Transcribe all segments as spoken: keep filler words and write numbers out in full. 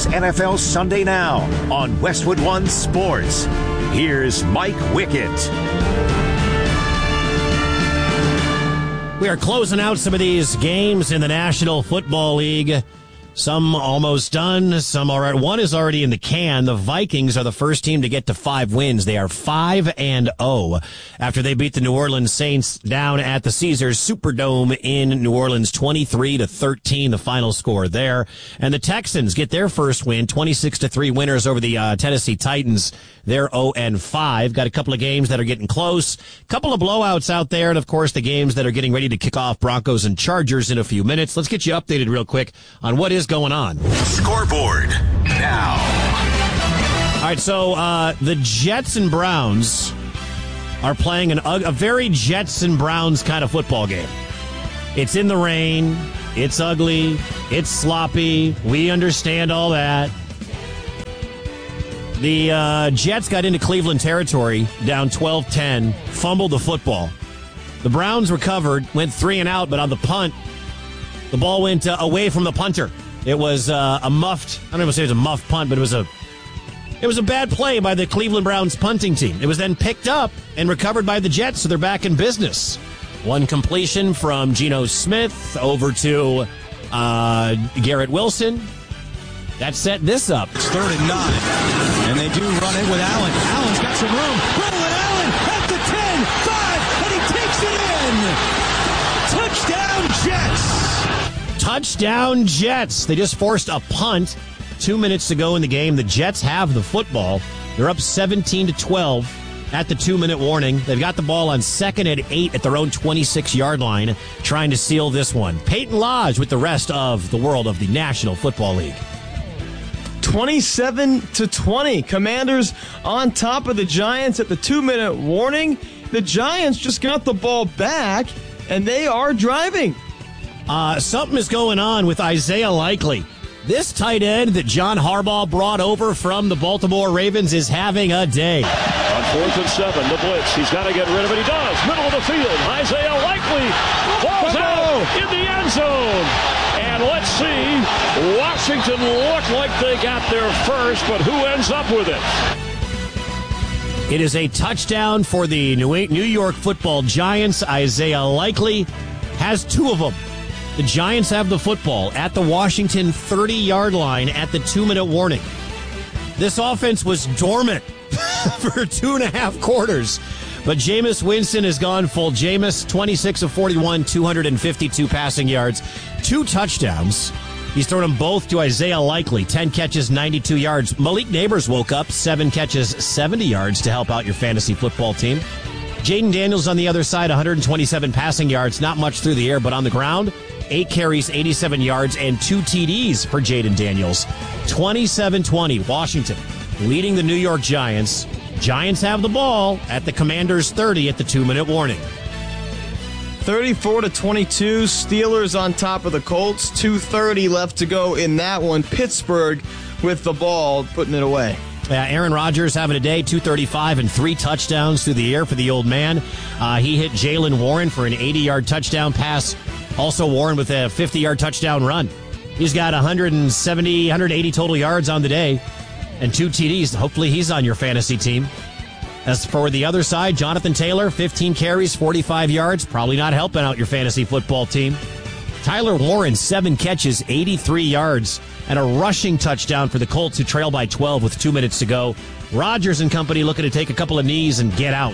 N F L Sunday Now on Westwood One Sports. Here's Mike Wickett. We are closing out some of these games in the National Football League. Some almost done, some already. One is already in the can. The Vikings are the first team to get to five wins. They are five and oh after they beat the New Orleans Saints down at the Caesars Superdome in New Orleans, twenty-three to thirteen, the final score there. And the Texans get their first win, twenty-six to three winners over the uh, Tennessee Titans. They're oh and five. Got a couple of games that are getting close. Couple of blowouts out there, and of course the games that are getting ready to kick off, Broncos and Chargers in a few minutes. Let's get you updated real quick on what is going on. Scoreboard now. All right, so uh, the Jets and Browns are playing an, a very Jets and Browns kind of football game. It's in the rain. It's ugly. It's sloppy. We understand all that. The uh, Jets got into Cleveland territory, down twelve ten, fumbled the football. The Browns recovered, went three and out, but on the punt, the ball went uh, away from the punter. It was uh, a muffed, I don't know if it was a muffed punt, but it was a it was a bad play by the Cleveland Browns punting team. It was then picked up and recovered by the Jets, so they're back in business. One completion from Geno Smith over to uh, Garrett Wilson. That set this up. It's third and nine, and they do run it with Allen. Allen's got some room. Rolling Allen at the ten, five, and he takes it in. Touchdown, Jets. Touchdown, Jets. They just forced a punt two minutes to go in the game. The Jets have the football. They're up seventeen to twelve at the two-minute warning. They've got the ball on second and eight at their own twenty-six-yard line, trying to seal this one. Peyton Lodge with the rest of the world of the National Football League. twenty-seven to twenty. Commanders on top of the Giants at the two-minute warning. The Giants just got the ball back, and they are driving. Uh, something is going on with Isaiah Likely. This tight end that John Harbaugh brought over from the Baltimore Ravens is having a day. On fourth and seven, the blitz. He's got to get rid of it. He does. Middle of the field. Isaiah Likely falls out in the end zone. And let's see, Washington looked like they got there first, but who ends up with it? It is a touchdown for the New York Football Giants. Isaiah Likely has two of them. The Giants have the football at the Washington thirty-yard line at the two-minute warning. This offense was dormant for two and a half quarters. But Jameis Winston has gone full Jameis, twenty-six of forty-one, two hundred fifty-two passing yards, two touchdowns. He's thrown them both to Isaiah Likely, ten catches, ninety-two yards. Malik Neighbors woke up, seven catches, seventy yards to help out your fantasy football team. Jaden Daniels on the other side, one hundred twenty-seven passing yards, not much through the air, but on the ground, eight carries, eighty-seven yards, and two T Ds for Jaden Daniels. twenty-seven twenty, Washington leading the New York Giants. Giants have the ball at the Commanders' thirty at the two-minute warning. thirty-four to twenty-two, Steelers on top of the Colts. two thirty left to go in that one. Pittsburgh with the ball, putting it away. Yeah, Aaron Rodgers having a day, two thirty-five and three touchdowns through the air for the old man. Uh, he hit Jaylen Warren for an eighty-yard touchdown pass. Also Warren with a fifty-yard touchdown run. He's got one hundred seventy, one hundred eighty total yards on the day and two T Ds. Hopefully he's on your fantasy team. As for the other side, Jonathan Taylor, fifteen carries, forty-five yards. Probably not helping out your fantasy football team. Tyler Warren, seven catches, eighty-three yards, and a rushing touchdown for the Colts, who trail by twelve with two minutes to go. Rodgers and company looking to take a couple of knees and get out.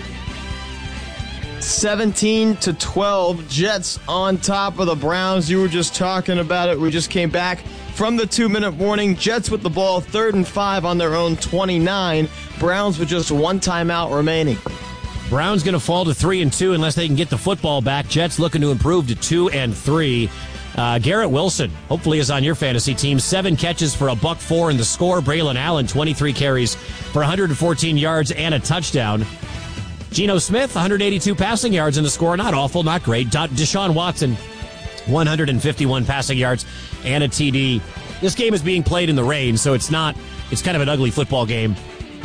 seventeen to twelve, Jets on top of the Browns. You were just talking about it. We just came back from the two-minute warning. Jets with the ball, third and five on their own twenty-nine. Browns with just one timeout remaining. Browns going to fall to three and two unless they can get the football back. Jets looking to improve to two and three. Uh, Garrett Wilson hopefully is on your fantasy team. Seven catches for a buck four in the score. Braylon Allen, twenty-three carries for one hundred fourteen yards and a touchdown. Geno Smith, one hundred eighty-two passing yards in the score. Not awful, not great. Deshaun Watson, one hundred fifty-one passing yards and a T D. This game is being played in the rain, so it's not, it's kind of an ugly football game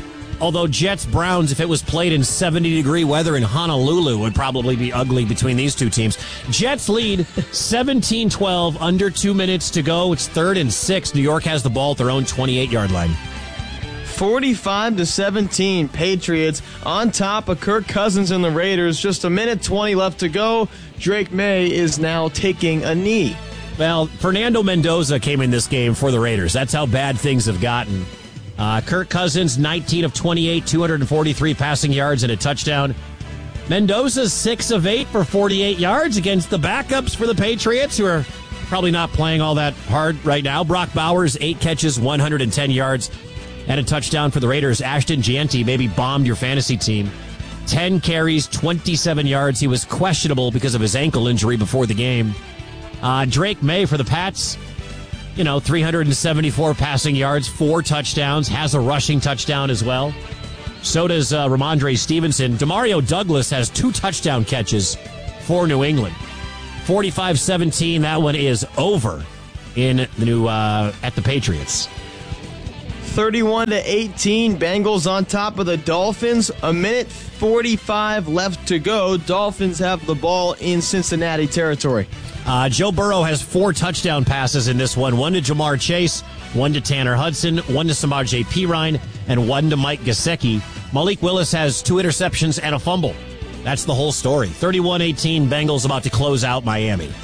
Although Jets-Browns, if it was played in seventy-degree weather in Honolulu, would probably be ugly between these two teams. Jets lead seventeen twelve, under two minutes to go. It's third and six. New York has the ball at their own twenty-eight-yard line. forty-five to seventeen, Patriots on top of Kirk Cousins and the Raiders. Just a minute twenty left to go. Drake May is now taking a knee. Well, Fernando Mendoza came in this game for the Raiders. That's how bad things have gotten. Uh, Kirk Cousins, nineteen of twenty-eight, two hundred forty-three passing yards and a touchdown. Mendoza's six of eight for forty-eight yards against the backups for the Patriots, who are probably not playing all that hard right now. Brock Bowers, eight catches, one hundred ten yards, and a touchdown for the Raiders. Ashton Gianti maybe bombed your fantasy team. ten carries, twenty-seven yards. He was questionable because of his ankle injury before the game. Uh, Drake May for the Pats, you know, three hundred seventy-four passing yards, four touchdowns, has a rushing touchdown as well. So does uh, Ramondre Stevenson. Demario Douglas has two touchdown catches for New England. forty-five seventeen, that one is over in the new uh, at the Patriots. thirty-one to eighteen, Bengals on top of the Dolphins. A minute forty-five left to go. Dolphins have the ball in Cincinnati territory. Uh, Joe Burrow has four touchdown passes in this one. One to Jamar Chase, one to Tanner Hudson, one to Samaje Perine, and one to Mike Gesicki. Malik Willis has two interceptions and a fumble. That's the whole story. thirty-one eighteen, Bengals about to close out Miami.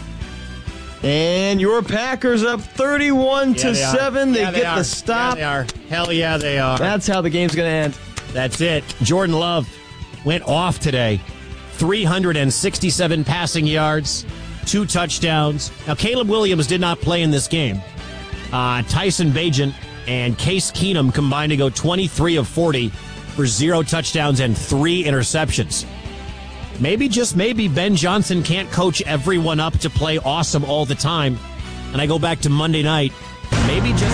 And your Packers up thirty-one to seven. They, yeah, they get are. the stop. Yeah, they are. Hell yeah, they are. That's how the game's going to end. That's it. Jordan Love went off today. three hundred sixty-seven passing yards, two touchdowns. Now, Caleb Williams did not play in this game. Uh, Tyson Bagent and Case Keenum combined to go twenty-three of forty for zero touchdowns and three interceptions. Maybe, just maybe, Ben Johnson can't coach everyone up to play awesome all the time. And I go back to Monday night. Maybe just...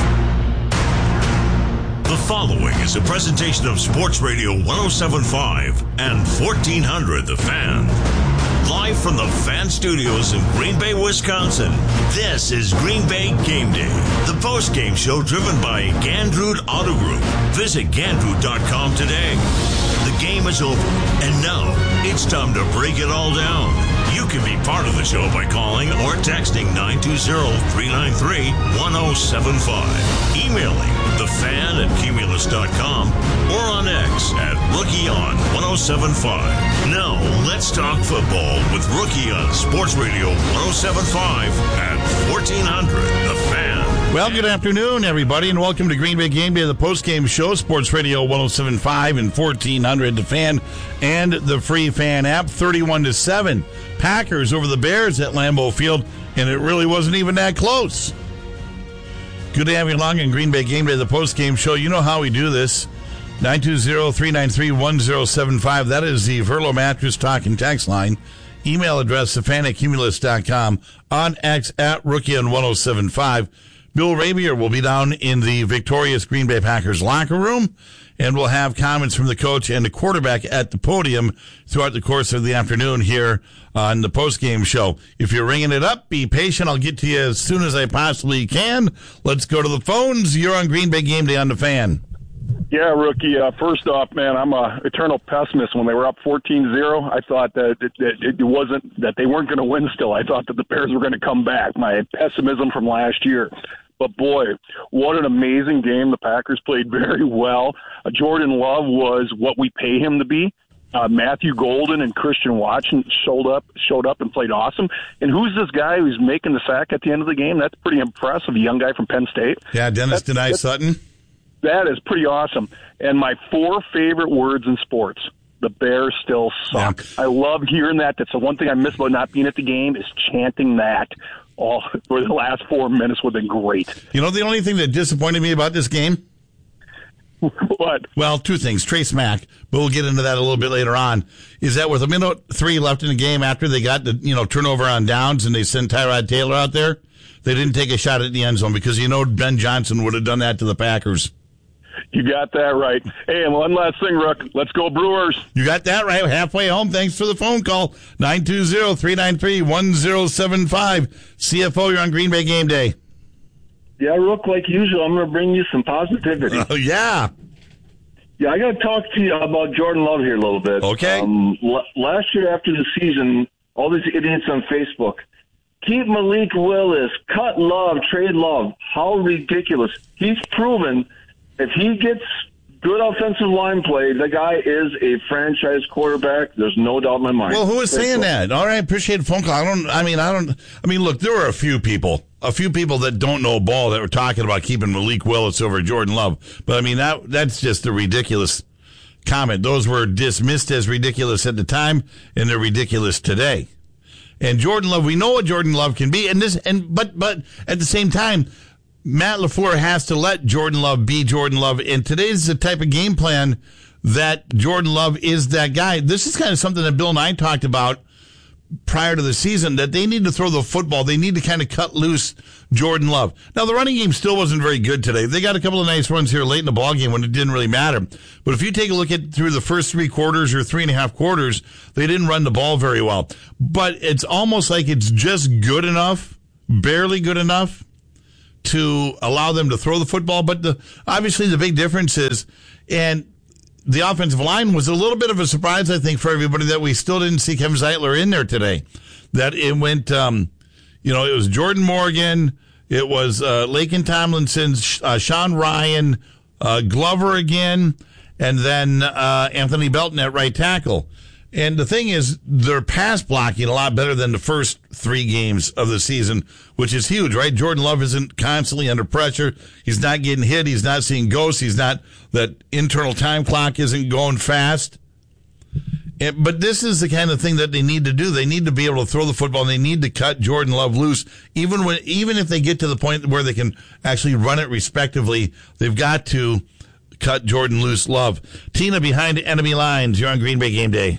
The following is a presentation of Sports Radio one oh seven point five and fourteen hundred The Fan. Live from the Fan Studios in Green Bay, Wisconsin, this is Green Bay Game Day, the post-game show driven by Gandrud Auto Group. Visit Gandrud dot com today. The game is over, and now it's time to break it all down. You can be part of the show by calling or texting nine two zero, three nine three, one oh seven five, emailing thefan at cumulus dot com, or on X at Rookie on one oh seven point five. Now, let's talk football with Rookie on Sports Radio one oh seven point five and fourteen hundred The Fan. Well, good afternoon, everybody, and welcome to Green Bay Game Day, the post-game show, Sports Radio one oh seven point five and fourteen hundred The Fan, and the free Fan app. Thirty-one to seven, Packers over the Bears at Lambeau Field, and it really wasn't even that close. Good to have you along in Green Bay Game Day, the post-game show. You know how we do this. nine two zero, three nine three, one oh seven five. That is the Verlo Mattress Talk and Text line. Email address, thefan at cumulus dot com. On X at Rookie on one oh seven point five. Bill Rabier will be down in the victorious Green Bay Packers locker room, and we'll have comments from the coach and the quarterback at the podium throughout the course of the afternoon here on the postgame show. If you're ringing it up, be patient. I'll get to you as soon as I possibly can. Let's go to the phones. You're on Green Bay Game Day on the Fan. Yeah, Rookie, uh, first off, man, I'm a eternal pessimist. When they were up fourteen zero, I thought that it, it, it wasn't that they weren't going to win still. I thought that the Bears were going to come back. My pessimism from last year. But, boy, what an amazing game. The Packers played very well. Uh, Jordan Love was what we pay him to be. Uh, Matthew Golden and Christian Watson showed up showed up and played awesome. And who's this guy who's making the sack at the end of the game? That's pretty impressive, a young guy from Penn State. Yeah, Dennis Denai Sutton. That is pretty awesome. And my four favorite words in sports, the Bears still suck. Yeah. I love hearing that. That's the one thing I miss about not being at the game is chanting that. All for the last four minutes would have been great. You know the only thing that disappointed me about this game? What? Well, two things. Trace Mack, but we'll get into that a little bit later on, is that with a minute three left in the game after they got the you know turnover on downs and they sent Tyrod Taylor out there, they didn't take a shot at the end zone because you know Ben Johnson would have done that to the Packers. You got that right. Hey, and one last thing, Rook. Let's go Brewers. You got that right. Halfway home. Thanks for the phone call. nine two zero, three nine three, one oh seven five. C F O, you're on Green Bay Game Day. Yeah, Rook, like usual, I'm going to bring you some positivity. Oh, yeah. Yeah, I got to talk to you about Jordan Love here a little bit. Okay. Um, l- last year after the season, all these idiots on Facebook, keep Malik Willis, cut Love, trade Love. How ridiculous. He's proven if he gets good offensive line play, the guy is a franchise quarterback. There's no doubt in my mind. Well, who is saying that? All right, appreciate the phone call. I don't, I mean, I don't, I mean, look, there were a few people, a few people that don't know ball that were talking about keeping Malik Willis over Jordan Love. But I mean, that that's just a ridiculous comment. Those were dismissed as ridiculous at the time, and they're ridiculous today. And Jordan Love, we know what Jordan Love can be, and this, and but but at the same time, Matt LaFleur has to let Jordan Love be Jordan Love, and today's the type of game plan that Jordan Love is that guy. This is kind of something that Bill and I talked about prior to the season, that they need to throw the football. They need to kind of cut loose Jordan Love. Now, the running game still wasn't very good today. They got a couple of nice runs here late in the ball game when it didn't really matter. But if you take a look at through the first three quarters or three and a half quarters, they didn't run the ball very well. But it's almost like it's just good enough, barely good enough, to allow them to throw the football. But the, obviously the big difference is, and the offensive line was a little bit of a surprise, I think, for everybody, that we still didn't see Kevin Zeitler in there today. That it went, um, you know, it was Jordan Morgan, it was uh, Laken Tomlinson, uh, Sean Ryan, uh, Glover again, and then uh, Anthony Belton at right tackle. And the thing is, they're pass blocking a lot better than the first three games of the season, which is huge, right? Jordan Love isn't constantly under pressure. He's not getting hit. He's not seeing ghosts. He's not, that internal time clock isn't going fast. And, but this is the kind of thing that they need to do. They need to be able to throw the football, and they need to cut Jordan Love loose. Even when, even if they get to the point where they can actually run it respectively, they've got to cut Jordan loose Love. Tina behind enemy lines. You're on Green Bay Game Day.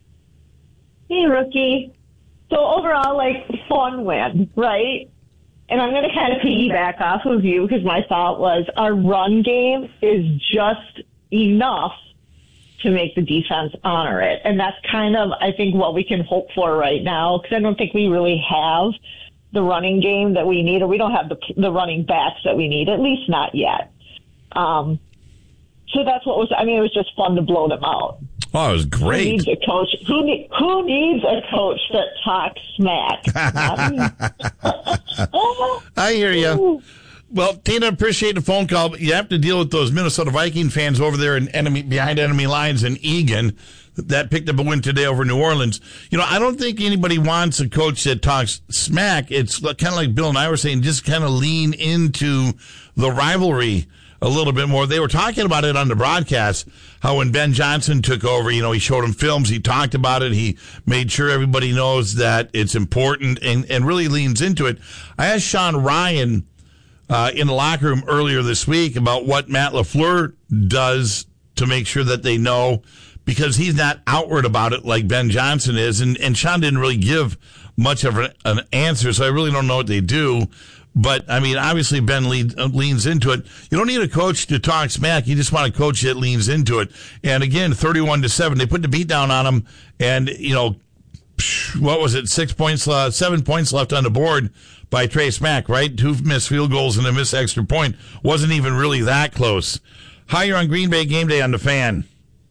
Hey, Rookie. So overall, like, fun win, right? And I'm going to kind of piggyback off of you, because my thought was our run game is just enough to make the defense honor it. And that's kind of, I think, what we can hope for right now, because I don't think we really have the running game that we need, or we don't have the, the running backs that we need, at least not yet. Um, so that's what was, I mean, it was just fun to blow them out. Oh, it was great. Who needs a coach? Who, ne- who needs a coach that talks smack? I hear you. Well, Tina, appreciate the phone call, but you have to deal with those Minnesota Viking fans over there in enemy behind enemy lines in Eagan that picked up a win today over New Orleans. You know, I don't think anybody wants a coach that talks smack. It's kind of like Bill and I were saying, just kind of lean into the rivalry a little bit more. They were talking about it on the broadcast, how when Ben Johnson took over, you know, he showed them films, he talked about it, he made sure everybody knows that it's important, and, and really leans into it. I asked Sean Ryan uh, in the locker room earlier this week about what Matt LaFleur does to make sure that they know, because he's not outward about it like Ben Johnson is, and, and Sean didn't really give much of an, an answer, so I really don't know what they do. But, I mean, obviously Ben lead, uh, leans into it. You don't need a coach to talk smack. You just want a coach that leans into it. And, again, thirty-one to seven. They put the beat down on them. And, you know, what was it, six points, uh, seven points left on the board by Trey Smack, right? Two missed field goals and a missed extra point. Wasn't even really that close. Hi, you're on Green Bay Game Day on the Fan.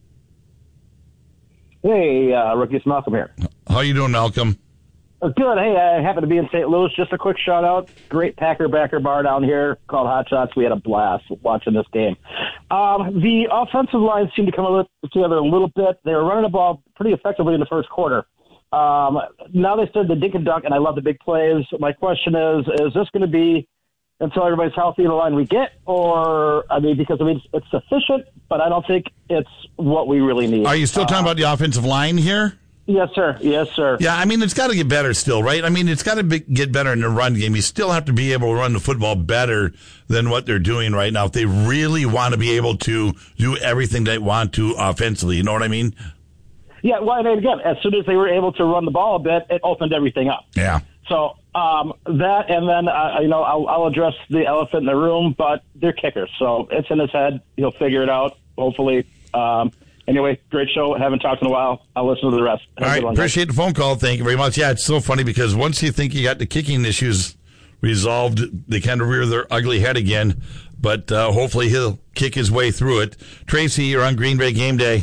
Hey, uh, Rookie, it's Malcolm here. How you doing, Malcolm? Good. Hey, I happen to be in Saint Louis. Just a quick shout out. Great Packer backer bar down here called Hot Shots. We had a blast watching this game. Um, the offensive line seemed to come together a little bit. They were running the ball pretty effectively in the first quarter. Um, now they started the dink and dunk, and I love the big plays. My question is, is this going to be until everybody's healthy in the line we get? Or, I mean, because I mean, it's, it's sufficient, but I don't think it's what we really need. Are you still talking uh, about the offensive line here? Yes, sir. Yes, sir. Yeah, I mean, it's got to get better still, right? I mean, it's got to be, get better in the run game. You still have to be able to run the football better than what they're doing right now if they really want to be able to do everything they want to offensively. You know what I mean? Yeah, well, and again, as soon as they were able to run the ball a bit, it opened everything up. Yeah. So um, that, and then, uh, you know, I'll, I'll address the elephant in the room, but they're kickers. So it's in his head. He'll figure it out, hopefully. Um Anyway, great show. Haven't talked in a while. I'll listen to the rest. Have All right, appreciate the phone call. Thank you very much. Yeah, it's so funny because once you think you got the kicking issues resolved. They kind of rear their ugly head again, but uh, hopefully he'll kick his way through it. Tracy, you're on Green Bay Game Day.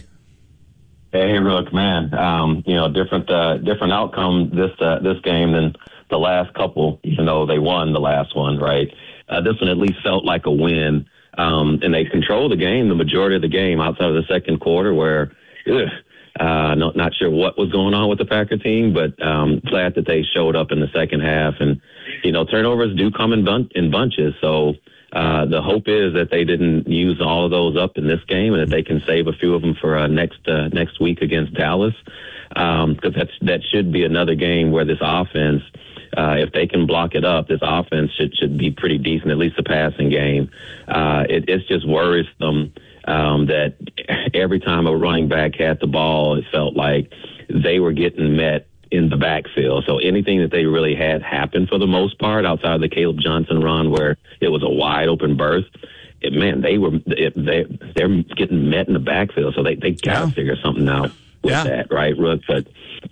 Hey, Rook, man. Um, you know, different uh, different outcome this uh, this game than the last couple, even though they won the last one, right? Uh, this one at least felt like a win, um, and they controlled the game, the majority of the game outside of the second quarter where, ugh, uh, not, not sure what was going on with the Packer team, but um, glad that they showed up in the second half. And, you know, turnovers do come in, bun- in bunches, so Uh, the hope is that they didn't use all of those up in this game and that they can save a few of them for uh, next uh, next week against Dallas, because um, that's that should be another game where this offense, uh, if they can block it up, this offense should should be pretty decent, at least the passing game. Uh, it, it's just worrisome um, that every time a running back had the ball, it felt like they were getting met in the backfield. So anything that they really had happen for the most part outside of the Caleb Johnson run where it was a wide open berth, it, man, they were, it, they, they're getting met in the backfield. So they, they got to yeah. figure something out with yeah. that, right, Rook? But,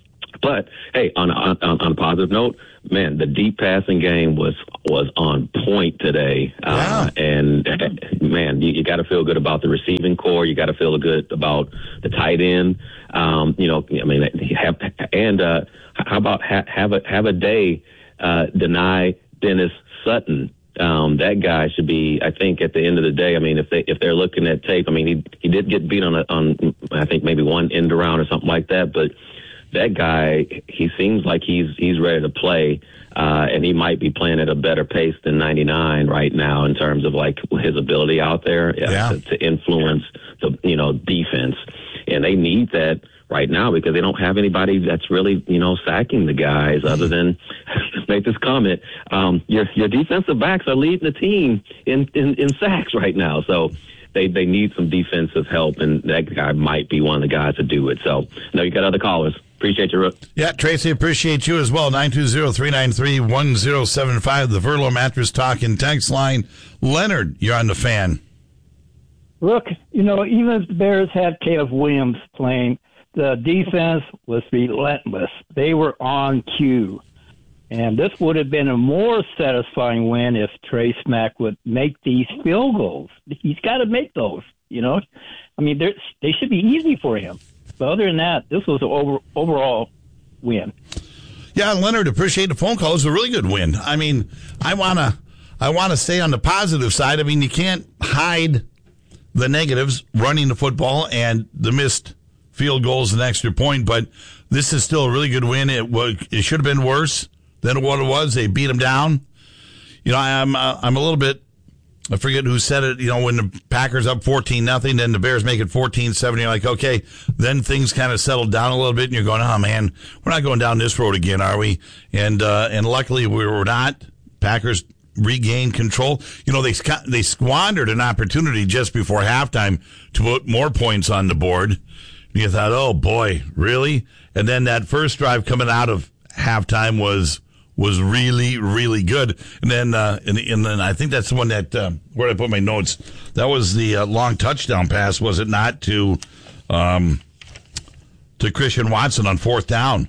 but hey, on, on, on a positive note, man, the deep passing game was, was on point today. Uh, yeah. And man, you, you got to feel good about the receiving core. You got to feel good about the tight end. Um, you know, I mean, have, and uh, how about ha- have a have a day uh, deny Dennis Sutton? Um, that guy should be, I think, at the end of the day. I mean, if they if they're looking at tape, I mean, he he did get beat on a, on I think maybe one end around or something like that. But that guy, he seems like he's he's ready to play, uh, and he might be playing at a better pace than ninety-nine right now in terms of like his ability out there yeah. to, to influence the you know defense. And they need that right now because they don't have anybody that's really, you know, sacking the guys other than make this comment. Um, your your defensive backs are leading the team in, in, in sacks right now. So they, they need some defensive help, and that guy might be one of the guys to do it. So, no, you got other callers. Appreciate you, Rook. Yeah, Tracy, appreciate you as well. nine two zero, three nine three, one zero seven five, the Verlo Mattress Talk and Text line. Leonard, you're on the Fan. Look, you know, even if the Bears had Caleb Williams playing, the defense was relentless. They were on cue. And this would have been a more satisfying win if Trey Smack would make these field goals. He's got to make those, you know. I mean, they should be easy for him. But other than that, this was an over, overall win. Yeah, Leonard, appreciate the phone call. It was a really good win. I mean, I want to I want to stay on the positive side. I mean, you can't hide the negatives, running the football and the missed field goals and extra point, but this is still a really good win. It was, it should have been worse than what it was. They beat them down. You know, I'm uh, I'm a little bit, I forget who said it, you know, when the Packers up fourteen nothing, then the Bears make it fourteen seven, you're like, okay, then things kind of settled down a little bit, and you're going, oh, man, we're not going down this road again, are we? And uh, and luckily we were not. Packers regained control. You know, they they squandered an opportunity just before halftime to put more points on the board. You thought, oh, boy, really? And then that first drive coming out of halftime was was really, really good. And then uh, and, and then I think that's the one that, uh, where did I put my notes? That was the uh, long touchdown pass, was it not, to um, to Christian Watson on fourth down?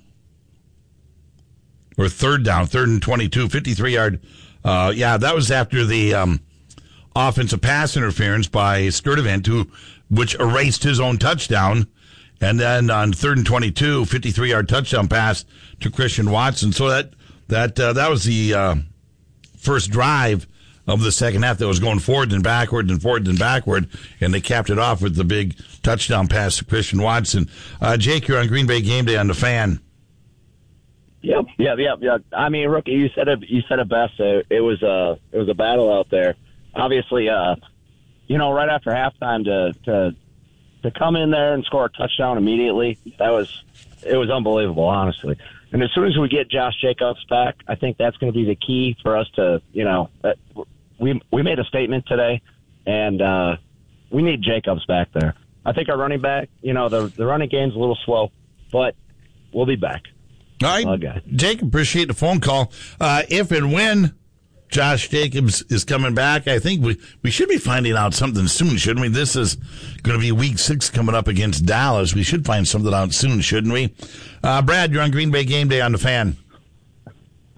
Or third down, third and twenty-two, fifty-three-yard. Uh, yeah, that was after the um, offensive pass interference by Sturdivant, who, which erased his own touchdown. And then on third and twenty-two, fifty-three-yard touchdown pass to Christian Watson. So that that uh, that was the uh, first drive of the second half that was going forward and backward and forward and backward, and they capped it off with the big touchdown pass to Christian Watson. Uh, Jake, you're on Green Bay Game Day on the Fan. Yep, yep, yep, yep. I mean, Rookie, you said it. You said it best. It, it was a it was a battle out there. Obviously, uh, you know, right after halftime to to to come in there and score a touchdown immediately, that was it was unbelievable, honestly. And as soon as we get Josh Jacobs back, I think that's going to be the key for us to, you know, uh, we we made a statement today, and uh, we need Jacobs back there. I think our running back, you know, the the running game's a little slow, but we'll be back. All right, okay. Jake, appreciate the phone call. Uh, if and when Josh Jacobs is coming back, I think we, we should be finding out something soon, shouldn't we? This is going to be week six coming up against Dallas. We should find something out soon, shouldn't we? Uh, Brad, you're on Green Bay Game Day on the Fan.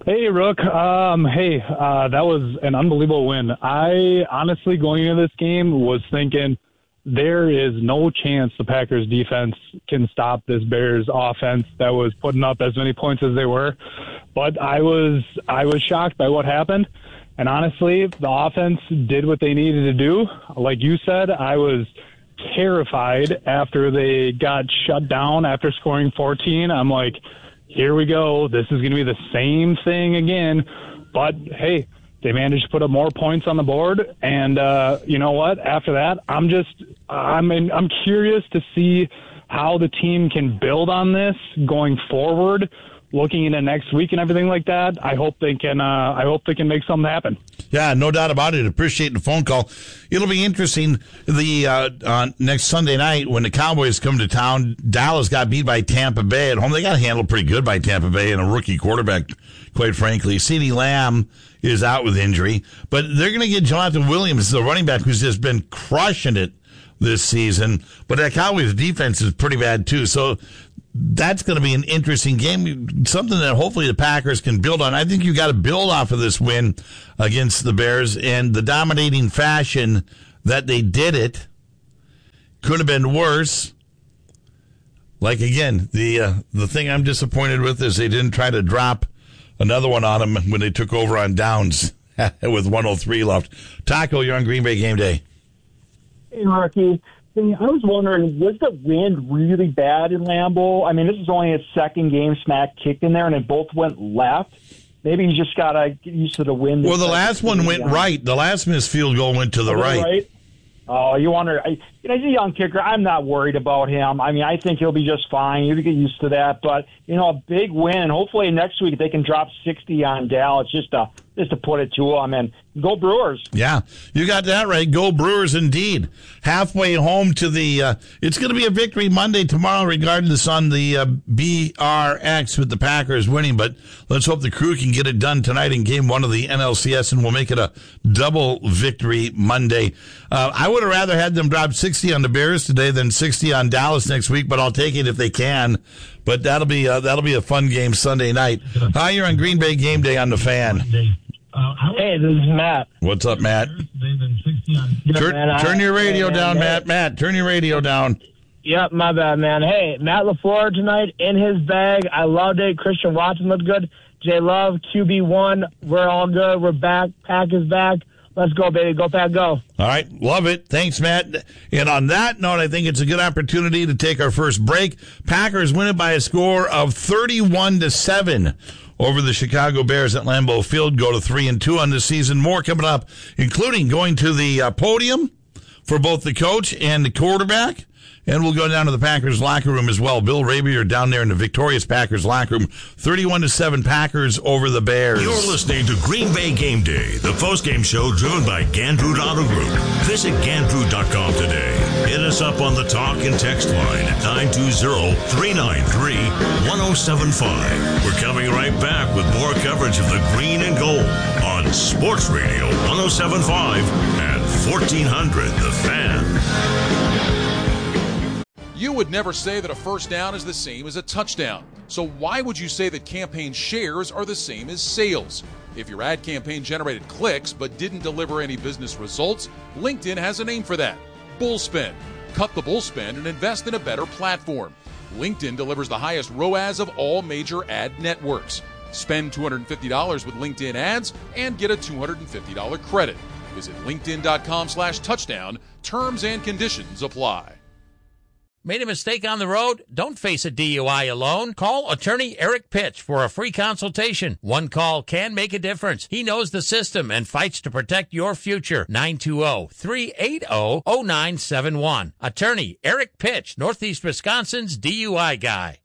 Hey, Rook. Um, hey, uh, that was an unbelievable win. I honestly, going into this game, was thinking there is no chance the Packers defense can stop this Bears offense that was putting up as many points as they were. But I was I was shocked by what happened. And honestly, the offense did what they needed to do. Like you said, I was terrified after they got shut down after scoring fourteen. I'm like, here we go. This is going to be the same thing again. But, hey, they managed to put up more points on the board. And uh, you know what? After that, I'm just I'm in, I'm curious to see how the team can build on this going forward, looking into next week and everything like that. I hope they can uh, I hope they can make something happen. Yeah, no doubt about it. Appreciate the phone call. It'll be interesting the uh, uh, next Sunday night when the Cowboys come to town. Dallas got beat by Tampa Bay at home. They got handled pretty good by Tampa Bay and a rookie quarterback, quite frankly. CeeDee Lamb is out with injury, but they're going to get Jonathan Williams, the running back, who's just been crushing it this season. But that Cowboys defense is pretty bad too. So that's going to be an interesting game, something that hopefully the Packers can build on. I think you got to build off of this win against the Bears, and the dominating fashion that they did it could have been worse. Like, again, the uh, the thing I'm disappointed with is they didn't try to drop another one on them when they took over on downs with one oh three left. Taco, you're on Green Bay Game Day. Hey, Marky. I was wondering, was the wind really bad in Lambeau? I mean, this is only his second game smack kicked in there, and it both went left. Maybe you just got to get used to the wind. Well, the last one went down. Right. The last missed field goal went to the right. right. Oh, you wonder, I, you know, he's a young kicker. I'm not worried about him. I mean, I think he'll be just fine. You get used to that. But, you know, a big win. Hopefully next week they can drop sixty on Dallas just to, just to put it to them. And go Brewers. Yeah, you got that right. Go Brewers indeed. Halfway home to the, uh, it's going to be a victory Monday, tomorrow, regardless on the uh, B R X with the Packers winning. But let's hope the crew can get it done tonight in game one of the N L C S, and we'll make it a double victory Monday. Uh, I would have rather had them drop sixty on the Bears today than sixty on Dallas next week, but I'll take it if they can. But that'll be uh, that'll be a fun game Sunday night. Hi, you're on Green Bay Game Day on the Fan. Hey, this is Matt. What's up, Matt? Turn, man, turn your radio hey, down, man, Matt. Matt, turn your radio down. Yep, my bad, man. Hey, Matt LaFleur tonight in his bag. I loved it. Christian Watson looked good. J Love, Q B one. We're all good. We're back. Pack is back. Let's go, baby. Go, Pack, go. All right. Love it. Thanks, Matt. And on that note, I think it's a good opportunity to take our first break. Packers win it by a score of thirty-one to seven over the Chicago Bears at Lambeau Field. Go to three and two on the season. More coming up, including going to the uh, podium for both the coach and the quarterback. And we'll go down to the Packers locker room as well. Bill Rabier down there in the victorious Packers locker room. thirty-one to seven Packers over the Bears. You're listening to Green Bay Game Day, the postgame show driven by Gandrud Auto Group. Visit Gandrud dot com today. Hit us up on the talk and text line at nine two zero, three nine three, one oh seven five. We're coming right back with more coverage of the green and gold on Sports Radio one oh seven point five and fourteen hundred The Fan. You would never say that a first down is the same as a touchdown. So why would you say that campaign shares are the same as sales? If your ad campaign generated clicks but didn't deliver any business results, LinkedIn has a name for that. Bullspend. Cut the bullspend and invest in a better platform. LinkedIn delivers the highest R O A S of all major ad networks. Spend two hundred fifty dollars with LinkedIn ads and get a two hundred fifty dollars credit. Visit linkedin.com slash touchdown. Terms and conditions apply. Made a mistake on the road? Don't face a D U I alone. Call attorney Eric Pitch for a free consultation. One call can make a difference. He knows the system and fights to protect your future. nine two zero, three eight zero, zero nine seven one. Attorney Eric Pitch, Northeast Wisconsin's D U I guy.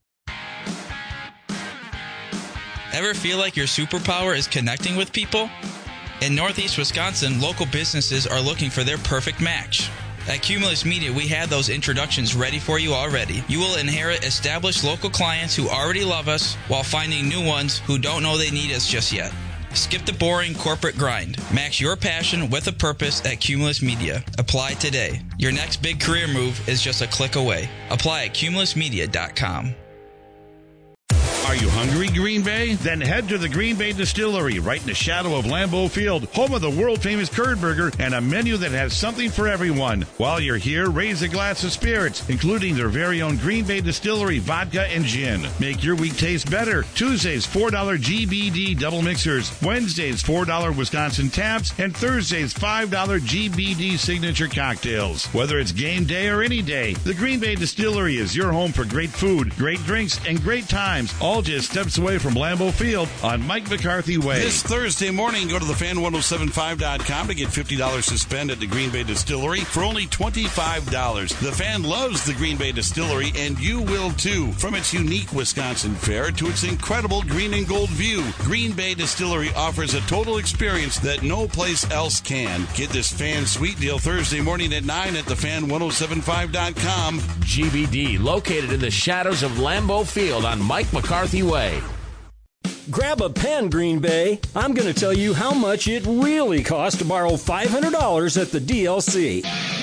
Ever feel like your superpower is connecting with people? In Northeast Wisconsin, local businesses are looking for their perfect match. At Cumulus Media, we had those introductions ready for you already. You will inherit established local clients who already love us while finding new ones who don't know they need us just yet. Skip the boring corporate grind. Match your passion with a purpose at Cumulus Media. Apply today. Your next big career move is just a click away. Apply at cumulus media dot com. Are Are you hungry, Green Bay? Then head to the Green Bay Distillery, right in the shadow of Lambeau Field, home of the world-famous curd burger and a menu that has something for everyone. While you're here, raise a glass of spirits, including their very own Green Bay Distillery vodka and gin. Make your week taste better. Tuesdays, four dollars G B D double mixers. Wednesdays, four dollars Wisconsin taps. And Thursdays, five dollars G B D signature cocktails. Whether it's game day or any day, the Green Bay Distillery is your home for great food, great drinks, and great times, all just steps away from Lambeau Field on Mike McCarthy Way. This Thursday morning, go to the fan ten seventy-five dot com to get fifty dollars to spend at the Green Bay Distillery for only twenty-five dollars. The Fan loves the Green Bay Distillery, and you will too. From its unique Wisconsin fare to its incredible green and gold view, Green Bay Distillery offers a total experience that no place else can. Get this Fan Sweet Deal Thursday morning at nine at the fan ten seventy-five dot com. G B D, located in the shadows of Lambeau Field on Mike McCarthy Way. Grab a pen, Green Bay. I'm going to tell you how much it really costs to borrow five hundred dollars at the D L C.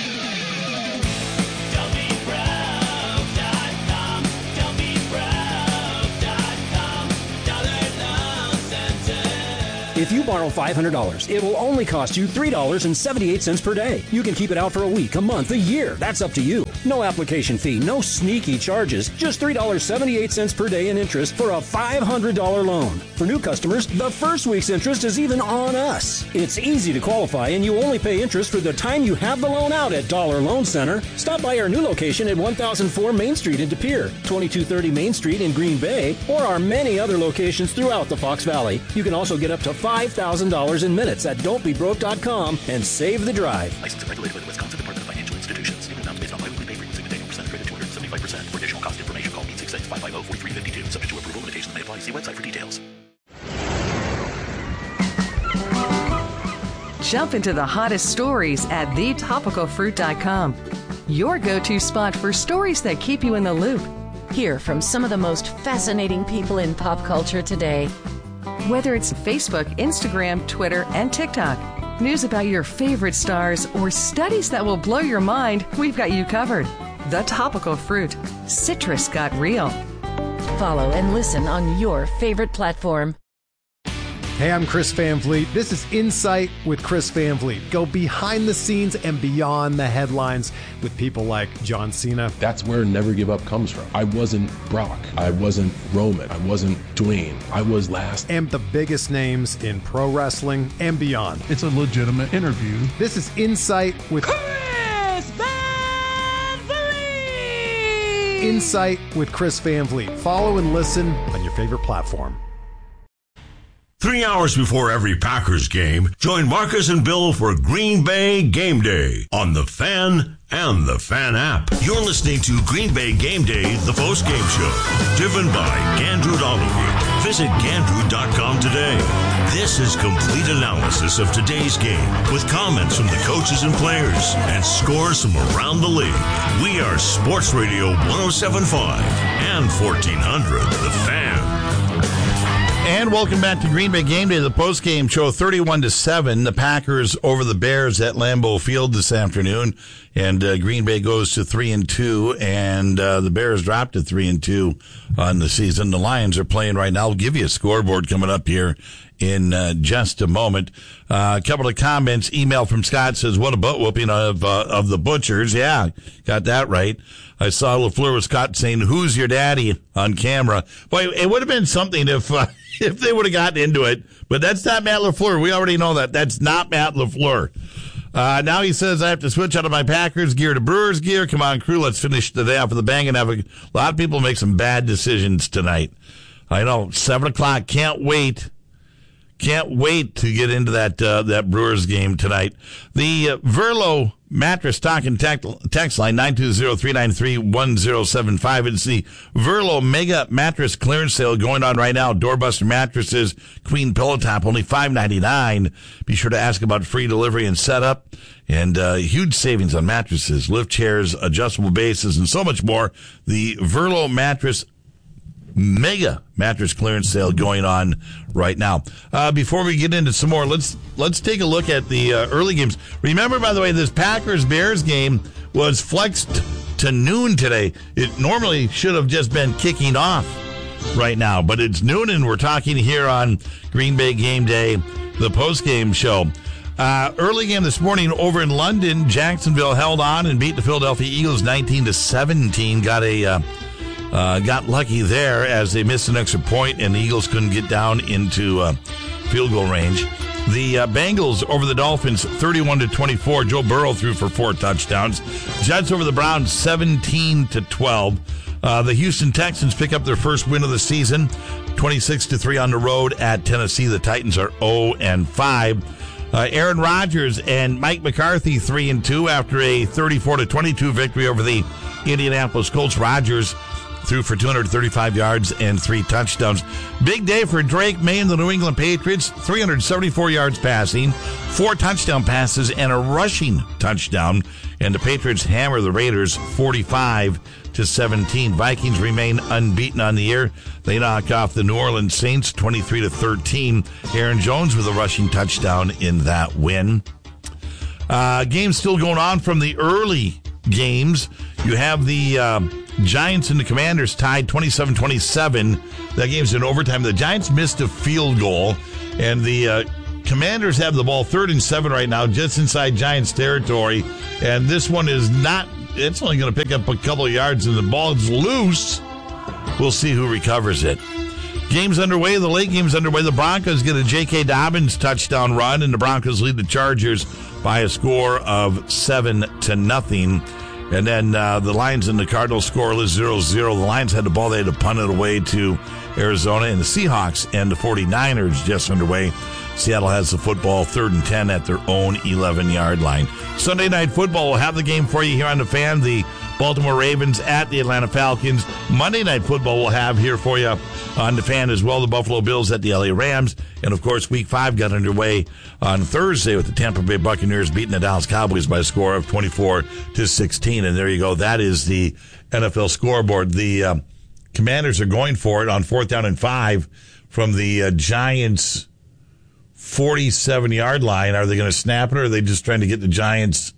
If you borrow five hundred dollars, it will only cost you three dollars and seventy-eight cents per day. You can keep it out for a week, a month, a year. That's up to you. No application fee, no sneaky charges. Just three dollars and seventy-eight cents per day in interest for a five hundred dollars loan. For new customers, the first week's interest is even on us. It's easy to qualify, and you only pay interest for the time you have the loan out at Dollar Loan Center. Stop by our new location at one thousand four Main Street in De Pere, twenty-two thirty Main Street in Green Bay, or our many other locations throughout the Fox Valley. You can also get up to five thousand dollars in minutes at don't be broke dot com and save the drive. Licensed and regulated by the Wisconsin Department of Financial Institutions. Payment amounts based on biweekly pay frequency with annual percentage rate of two hundred seventy-five percent. For additional cost information, call eight six six, five five zero, four three five two. Subject to approval, limitations may apply. See website for details. Jump into the hottest stories at the topical fruit dot com. Your go-to spot for stories that keep you in the loop. Hear from some of the most fascinating people in pop culture today. Whether it's Facebook, Instagram, Twitter, and TikTok, news about your favorite stars, or studies that will blow your mind, we've got you covered. The Topical Fruit. Citrus got real. Follow and listen on your favorite platform. Hey, I'm Chris Van Vliet. This is Insight with Chris Van Vliet. Go behind the scenes and beyond the headlines with people like John Cena. That's where Never Give Up comes from. I wasn't Brock. I wasn't Roman. I wasn't Dwayne. I was last. And the biggest names in pro wrestling and beyond. It's a legitimate interview. This is Insight with Chris Van Vliet. Insight with Chris Van Vliet. Follow and listen on your favorite platform. Three hours before every Packers game, join Marcus and Bill for Green Bay Game Day on The Fan and the Fan app. You're listening to Green Bay Game Day, the post-game show, driven by Gandrud Olive. Visit Gandrud dot com today. This is complete analysis of today's game with comments from the coaches and players and scores from around the league. We are Sports Radio one oh seven point five and fourteen hundred, The Fan. And welcome back to Green Bay Game Day, the post-game show, thirty-one to seven. The Packers over the Bears at Lambeau Field this afternoon, and uh, Green Bay goes to three and two, and uh, the Bears dropped to three and two on the season. The Lions are playing right now. I'll give you a scoreboard coming up here in uh, just a moment. Uh, a couple of comments. Email from Scott says, "What a butt whooping of uh, of the Butchers." Yeah, got that right. I saw LaFleur with Scott saying, "Who's your daddy?" on camera. Boy, it would have been something if uh, if they would have gotten into it. But that's not Matt LaFleur. We already know that. That's not Matt LaFleur. Uh, now he says, "I have to switch out of my Packers gear to Brewers gear. Come on, crew, let's finish the day off with a bang and have a, a lot of people make some bad decisions tonight." I know, seven o'clock. Can't wait. Can't wait to get into that uh, that Brewers game tonight. The uh, Verlo Mattress Stock and Text line, nine two zero, three nine three, one zero seven five. It's the Verlo Mega Mattress Clearance Sale going on right now. Doorbuster mattresses, Queen Pillow Top, only five ninety-nine. Be sure to ask about free delivery and setup. And uh, huge savings on mattresses, lift chairs, adjustable bases, and so much more. The Verlo Mattress Mega Mattress Clearance Sale going on right now. Uh, before we get into some more, let's let's take a look at the uh, early games. Remember, by the way, this Packers-Bears game was flexed to noon today. It normally should have just been kicking off right now. But it's noon, and we're talking here on Green Bay Game Day, the post-game show. Uh, early game this morning over in London, Jacksonville held on and beat the Philadelphia Eagles nineteen to seventeen. Got a uh, uh, got lucky there as they missed an extra point, and the Eagles couldn't get down into uh, field goal range. The uh, Bengals over the Dolphins, thirty-one to twenty-four. Joe Burrow threw for four touchdowns. Jets over the Browns, seventeen to twelve. Uh, the Houston Texans pick up their first win of the season, twenty-six to three on the road at Tennessee. The Titans are oh and five. Uh, Aaron Rodgers and Mike McCarthy three and two after a thirty-four to twenty-two victory over the Indianapolis Colts. Rodgers threw for two hundred thirty-five yards and three touchdowns. Big day for Drake May and the New England Patriots. three hundred seventy-four yards passing, four touchdown passes, and a rushing touchdown. And the Patriots hammer the Raiders forty-five to seventeen. Vikings remain unbeaten on the year. They knock off the New Orleans Saints twenty-three to thirteen. Aaron Jones with a rushing touchdown in that win. Uh, game still going on from the early games. You have the uh, Giants and the Commanders tied twenty-seven twenty-seven. That game's in overtime. The Giants missed a field goal, and the uh, Commanders have the ball third and seven right now, just inside Giants territory. And this one is not, it's only going to pick up a couple of yards, and the ball is loose. We'll see who recovers it. Game's underway. The late game's underway. The Broncos get a J K. Dobbins touchdown run, and the Broncos lead the Chargers by a score of seven to nothing. And then uh, the Lions and the Cardinals scoreless zero zero. The Lions had the ball. They had to punt it away to Arizona. And the Seahawks and the forty-niners just underway. Seattle has the football third and ten at their own eleven-yard line. Sunday Night Football will have the game for you here on The Fan. The Baltimore Ravens at the Atlanta Falcons. Monday Night Football will have here for you on The Fan as well. The Buffalo Bills at the L A Rams. And, of course, Week five got underway on Thursday with the Tampa Bay Buccaneers beating the Dallas Cowboys by a score of twenty-four to sixteen. And there you go. That is the N F L scoreboard. The uh, Commanders are going for it on fourth down and five from the uh, Giants' forty-seven-yard line. Are they going to snap it, or are they just trying to get the Giants?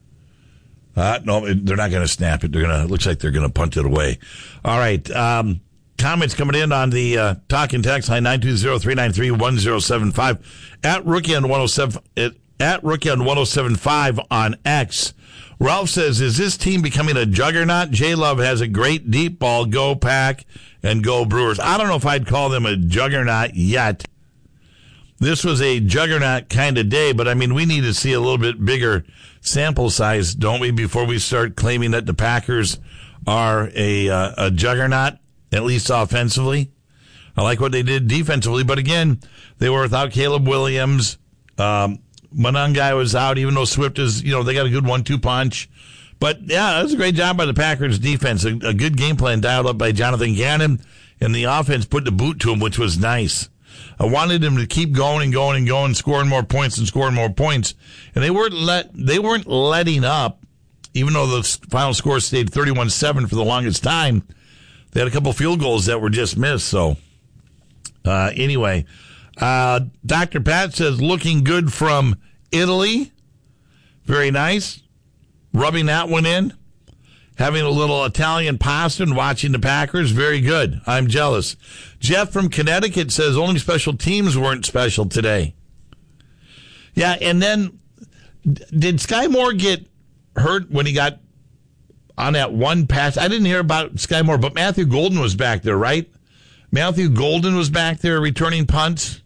Uh, no, they're not going to snap it. They're going to. Looks like they're going to punt it away. All right. Um, comments coming in on the uh, talk and text line nine two zero, three nine three, one zero seven five at Rookie on one oh seven at Rookie on one oh seven five on X. Ralph says, "Is this team becoming a juggernaut? J Love has a great deep ball. Go Pack and go Brewers." I don't know if I'd call them a juggernaut yet. This was a juggernaut kind of day, but I mean, we need to see a little bit bigger sample size, don't we, before we start claiming that the Packers are a uh, a juggernaut, at least offensively. I like what they did defensively, but again, they were without Caleb Williams. Um, Monangai was out, even though Swift is, you know, they got a good one two punch. But yeah, that was a great job by the Packers defense. A, a good game plan dialed up by Jonathan Gannon, and the offense put the boot to him, which was nice. I wanted them to keep going and going and going, scoring more points and scoring more points. And they weren't let they weren't letting up, even though the final score stayed thirty-one seven for the longest time. They had a couple field goals that were just missed. So uh, anyway, uh, Doctor Pat says, looking good from Italy. Very nice. Rubbing that one in. Having a little Italian pasta and watching the Packers. Very good. I'm jealous. Jeff from Connecticut says only special teams weren't special today. Yeah, and then did Sky Moore get hurt when he got on that one pass? I didn't hear about Sky Moore, but Matthew Golden was back there, right? Matthew Golden was back there returning punts.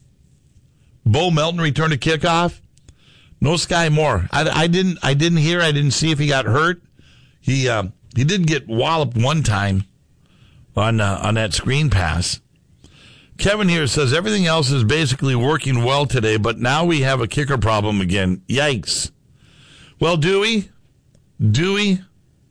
Bo Melton returned a kickoff. No Sky Moore. I, I didn't. I didn't hear. I didn't see if he got hurt. He uh, he did get walloped one time on uh, on that screen pass. Kevin here says everything else is basically working well today, but now we have a kicker problem again. Yikes. Well, Dewey, Dewey.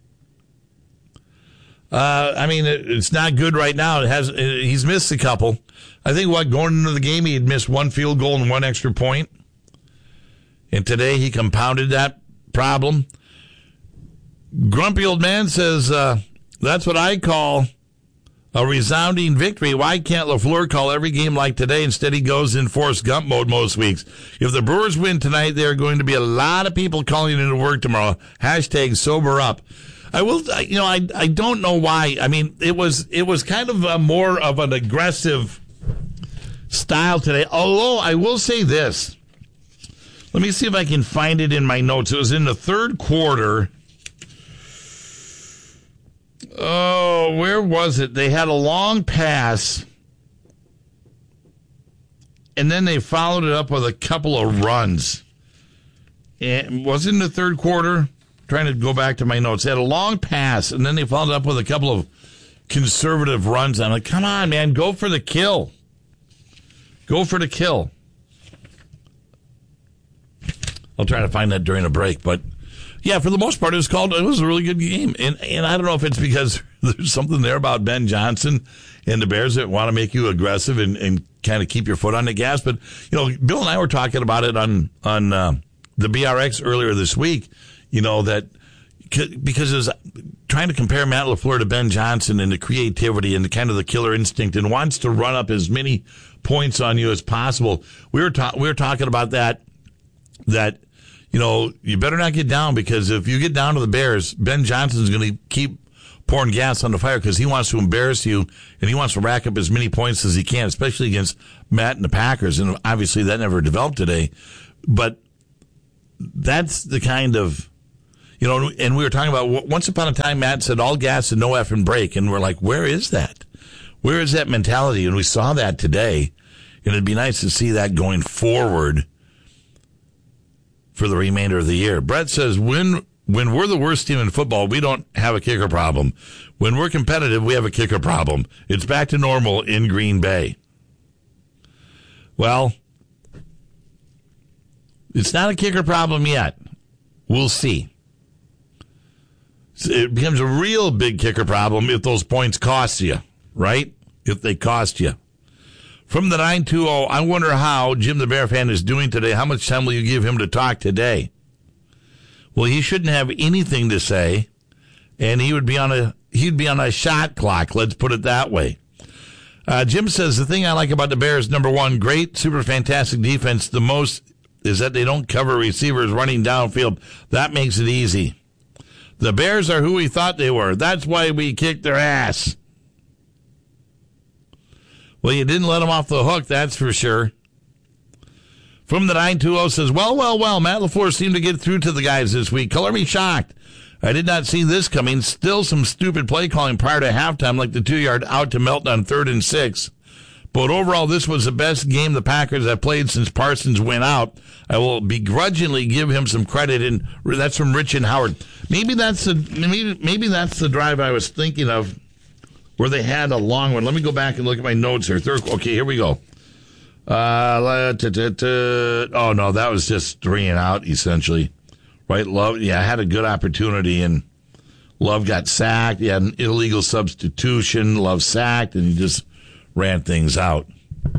Uh, I mean, it, it's not good right now. It has. It, he's missed a couple. I think what going into the game, he had missed one field goal and one extra point, and today he compounded that problem. Grumpy Old Man says, uh, that's what I call a resounding victory. Why can't LaFleur call every game like today? Instead, he goes in Forrest Gump mode most weeks. If the Brewers win tonight, there are going to be a lot of people calling into work tomorrow. Hashtag sober up. I will, you know, I I don't know why. I mean, it was it was kind of a more of an aggressive style today. Although I will say this. Let me see if I can find it in my notes. It was in the third quarter. Oh, where was it? They had a long pass, and then they followed it up with a couple of runs. And was it in the third quarter? Trying to go back to my notes. They had a long pass, and then they followed it up with a couple of conservative runs. I'm like, come on, man, go for the kill. Go for the kill. I'll try to find that during a break, but yeah, for the most part, it was called. It was a really good game, and and I don't know if it's because there's something there about Ben Johnson and the Bears that want to make you aggressive and, and kind of keep your foot on the gas. But you know, Bill and I were talking about it on on uh, the B R X earlier this week. You know that because it was trying to compare Matt LaFleur to Ben Johnson and the creativity and the kind of the killer instinct and wants to run up as many points on you as possible. We were ta- we were talking about that that. You know, you better not get down because if you get down to the Bears, Ben Johnson's going to keep pouring gas on the fire because he wants to embarrass you and he wants to rack up as many points as he can, especially against Matt and the Packers. And obviously that never developed today. But that's the kind of, you know, and we were talking about once upon a time, Matt said all gas and no effing brake. And we're like, where is that? Where is that mentality? And we saw that today. And it'd be nice to see that going forward for the remainder of the year. Brett says, when when we're the worst team in football, we don't have a kicker problem. When we're competitive, we have a kicker problem. It's back to normal in Green Bay. Well, it's not a kicker problem yet. We'll see. It becomes a real big kicker problem if those points cost you, right? If they cost you. From the nine two zero, I wonder how Jim the Bear fan is doing today. How much time will you give him to talk today? Well, he shouldn't have anything to say, and he would be on a he'd be on a shot clock. Let's put it that way. Uh, Jim says the thing I like about the Bears, number one, great, super fantastic defense. The most is that they don't cover receivers running downfield. That makes it easy. The Bears are who we thought they were. That's why we kicked their ass. Well, you didn't let him off the hook, that's for sure. From the nine two zero says, well, well, well, Matt LaFleur seemed to get through to the guys this week. Color me shocked. I did not see this coming. Still some stupid play calling prior to halftime, like the two-yard out to Melton on third and six. But overall, this was the best game the Packers have played since Parsons went out. I will begrudgingly give him some credit, and that's from Rich and Howard. Maybe that's the maybe, maybe that's the drive I was thinking of, where they had a long one. Let me go back and look at my notes here. Third, okay, here we go. Uh, oh, no, that was just three and out, essentially. Right, Love, yeah, had a good opportunity, and Love got sacked. He had an illegal substitution. Love sacked, and he just ran things out.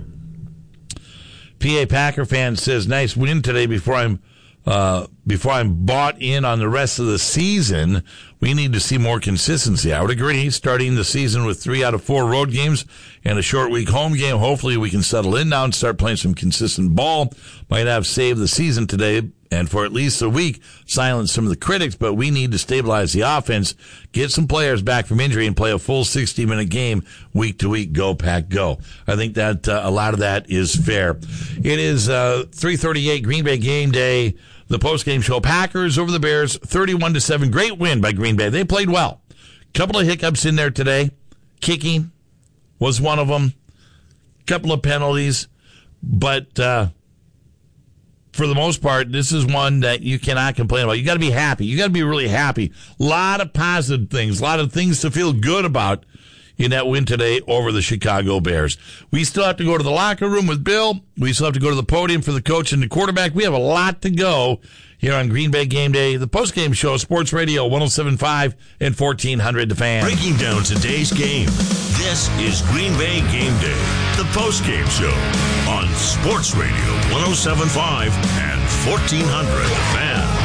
P A Packer fan says, nice win today before I'm Uh, before I'm bought in on the rest of the season. We need to see more consistency. I would agree. Starting the season with three out of four road games and a short week home game, hopefully we can settle in now and start playing some consistent ball. Might have saved the season today and for at least a week silence some of the critics, but we need to stabilize the offense, get some players back from injury, and play a full sixty-minute game week to week. Go, Pack, go. I think that uh, a lot of that is fair. It is uh, three thirty-eight, Green Bay game day. The post-game show, Packers over the Bears, thirty-one to seven. Great win by Green Bay. They played well. Couple of hiccups in there today. Kicking was one of them. Couple of penalties. But uh, for the most part, this is one that you cannot complain about. You got to be happy. You got to be really happy. A lot of positive things. A lot of things to feel good about in that win today over the Chicago Bears. We still have to go to the locker room with Bill. We still have to go to the podium for the coach and the quarterback. We have a lot to go here on Green Bay Game Day, the postgame show, Sports Radio one oh seven point five and fourteen hundred The Fan. Breaking down today's game, this is Green Bay Game Day, the postgame show on Sports Radio one oh seven point five and fourteen hundred The Fan.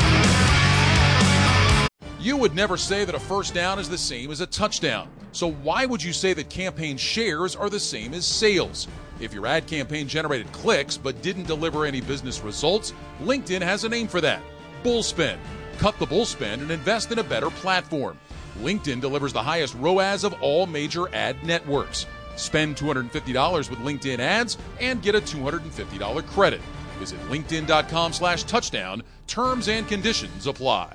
You would never say that a first down is the same as a touchdown. So why would you say that campaign shares are the same as sales? If your ad campaign generated clicks but didn't deliver any business results, LinkedIn has a name for that: Bullspin. cut the bull spend and invest in a better platform. LinkedIn delivers the highest R O A S of all major ad networks. Spend two hundred fifty dollars with LinkedIn ads and get a two hundred fifty dollars credit. Visit linkedin.com slash touchdown. Terms and conditions apply.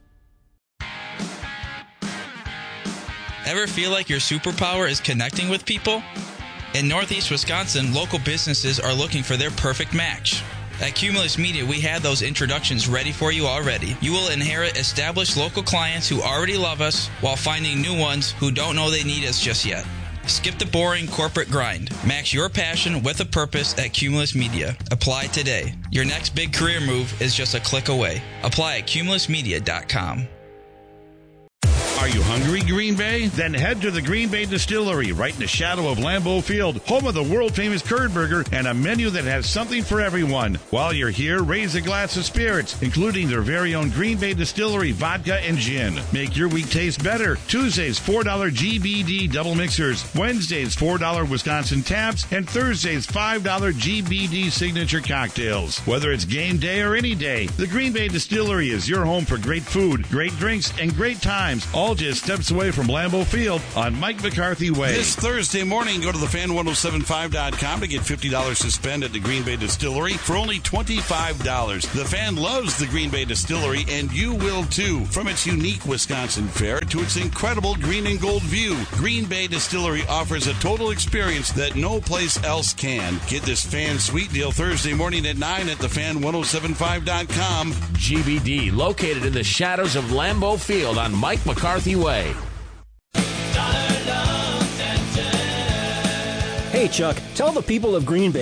Ever feel like your superpower is connecting with people? In Northeast Wisconsin, local businesses are looking for their perfect match. At Cumulus Media, we have those introductions ready for you already. You will inherit established local clients who already love us while finding new ones who don't know they need us just yet. Skip the boring corporate grind. Match your passion with a purpose at Cumulus Media. Apply today. Your next big career move is just a click away. Apply at cumulus media dot com. Are you hungry, Green Bay? Then head to the Green Bay Distillery, right in the shadow of Lambeau Field, home of the world-famous curd burger and a menu that has something for everyone. While you're here, raise a glass of spirits, including their very own Green Bay Distillery vodka and gin. Make your week taste better. Tuesdays, four dollars G B D double mixers. Wednesdays, four dollars Wisconsin taps. And Thursdays, five dollars G B D signature cocktails. Whether it's game day or any day, the Green Bay Distillery is your home for great food, great drinks, and great times, all just steps away from Lambeau Field on Mike McCarthy Way. This Thursday morning, go to the fan ten seventy-five dot com to get fifty dollars to spend at the Green Bay Distillery for only twenty-five dollars. The Fan loves the Green Bay Distillery, and you will too. From its unique Wisconsin fare to its incredible green and gold view, Green Bay Distillery offers a total experience that no place else can. Get this Fan sweet deal Thursday morning at nine at the fan ten seventy-five dot com. G B D, located in the shadows of Lambeau Field on Mike McCarthy Way. Hey, Chuck, tell the people of Green Bay